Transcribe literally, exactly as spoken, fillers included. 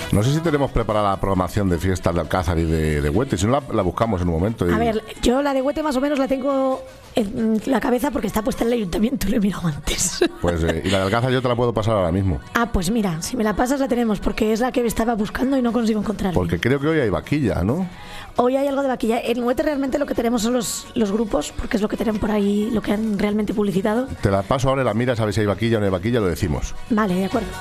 No sé si tenemos preparada la programación de fiestas de Alcázar y de, de Huete, si no la, la buscamos en un momento. Y... A ver, yo la de Huete más o menos la tengo en la cabeza porque está puesta en el ayuntamiento, lo he mirado antes. Pues, eh, y la de Alcázar yo te la puedo pasar ahora mismo. Ah, pues mira, si me la pasas la tenemos, porque es la que estaba buscando y no consigo encontrarla. Porque creo que hoy hay vaquilla, ¿no? Hoy hay algo de vaquilla. En Huete realmente lo que tenemos son los, los grupos, porque es lo que tienen por ahí, lo que han realmente publicitado. Te la paso ahora y la miras a ver si hay vaquilla o no hay vaquilla, lo decimos. Vale, de acuerdo.